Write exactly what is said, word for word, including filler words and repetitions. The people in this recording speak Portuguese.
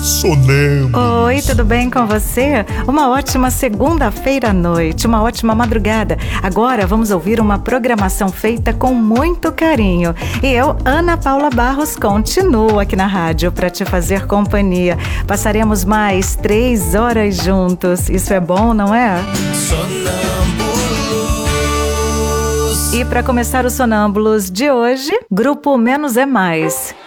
sonâmbulos. Oi, tudo bem com você? Uma ótima segunda-feira à noite, uma ótima madrugada. Agora vamos ouvir uma programação feita com muito carinho. E eu, Ana Paula Barros, continuo aqui na rádio para te fazer companhia. Passaremos mais três horas juntos. Isso é bom, não é? Sonâmbulos. E para começar os Sonâmbulos de hoje, Grupo Menos é Mais.